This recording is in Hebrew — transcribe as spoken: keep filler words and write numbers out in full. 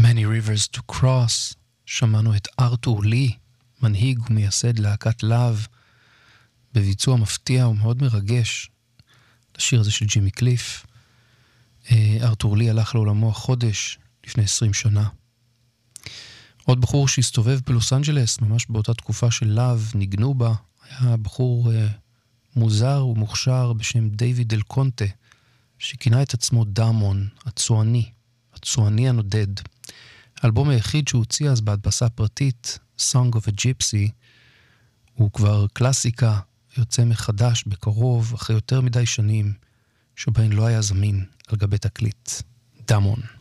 Many Rivers to Cross, שמענו את ארתור לי, מנהיג ומייסד להקת להב, בביצוע מפתיע ומאוד מרגש, לשיר הזה של ג'ימי קליף. ארתור לי הלך לעולמו החודש, לפני עשרים שנה. עוד בחור שהסתובב בלוס אנג'לס, ממש באותה תקופה של להב, ניגנו בה, היה בחור אה, מוזר ומוכשר בשם דיוויד אל קונטה, שכינה את עצמו דאמון, הצועני, הצועני הנודד. האלבום היחיד שהוא הוציא אז בהדפסה פרטית, Song of a Gypsy, הוא כבר קלאסיקה, יוצא מחדש בקרוב, אחרי יותר מדי שנים, שבהן לא היה זמין על גבי תקליט. דאמון.